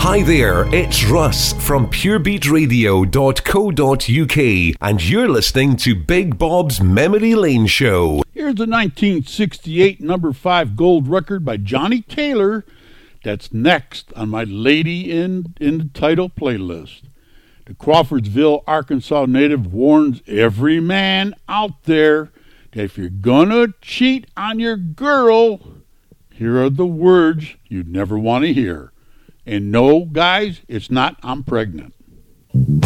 Hi there, it's Russ from purebeatradio.co.uk and you're listening to Big Bob's Memory Lane Show. Here's a 1968 number 5 gold record by Johnny Taylor that's next on my Lady in the Title playlist. The Crawfordsville, Arkansas native warns every man out there that if you're gonna cheat on your girl, here are the words you'd never want to hear. And no, guys, it's not, I'm pregnant.